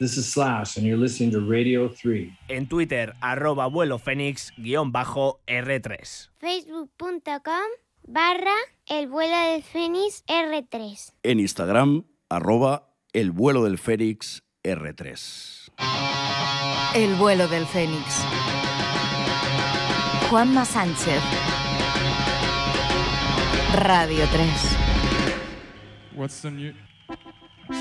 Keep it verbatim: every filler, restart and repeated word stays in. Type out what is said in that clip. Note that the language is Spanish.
This is Slash, and you're listening to Radio three. En Twitter, arroba vuelo fénix guión bajo R tres. Facebook punto com barra el vuelo del fénix R tres. En Instagram, arroba el vuelo del fénix R tres. El vuelo del fénix. Juanma Sánchez. Radio tres. What's the new...